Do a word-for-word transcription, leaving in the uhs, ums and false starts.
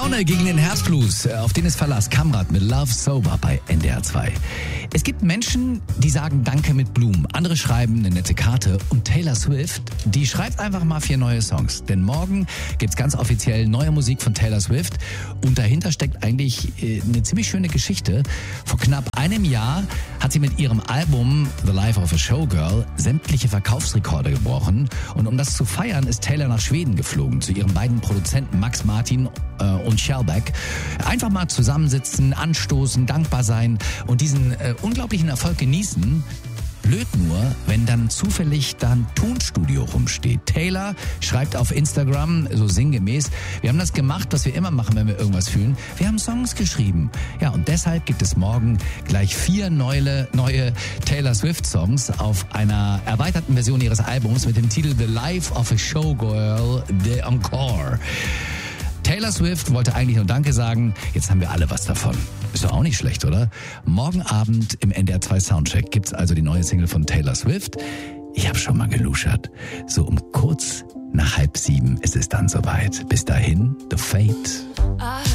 Laune gegen den Herzblues, auf den ist Verlass. Kamrat mit Love Sober bei N D R zwei. Es gibt Menschen, die sagen Danke mit Blumen. Andere schreiben eine nette Karte. Und Taylor Swift, die schreibt einfach mal vier neue Songs. Denn morgen gibt's ganz offiziell neue Musik von Taylor Swift. Und dahinter steckt eigentlich äh, eine ziemlich schöne Geschichte. Vor knapp einem Jahr hat sie mit ihrem Album The Life of a Showgirl sämtliche Verkaufsrekorde gebrochen. Und um das zu feiern, ist Taylor nach Schweden geflogen zu ihren beiden Produzenten Max Martin äh, und Shellback. Einfach mal zusammensitzen, anstoßen, dankbar sein und diesen äh, unglaublichen Erfolg genießen. Blöd nur, wenn dann zufällig da ein Tonstudio rumsteht. Taylor schreibt auf Instagram, so sinngemäß, wir haben das gemacht, was wir immer machen, wenn wir irgendwas fühlen. Wir haben Songs geschrieben. Ja, und deshalb gibt es morgen gleich vier neue, neue Taylor Swift-Songs auf einer erweiterten Version ihres Albums mit dem Titel The Life of a Showgirl, The Encore. Taylor Swift wollte eigentlich nur Danke sagen, jetzt haben wir alle was davon. Ist doch auch nicht schlecht, oder? Morgen Abend im N D R zwei Soundcheck gibt's also die neue Single von Taylor Swift. Ich habe schon mal geluschert. So um kurz nach halb sieben ist es dann soweit. Bis dahin, The Fate.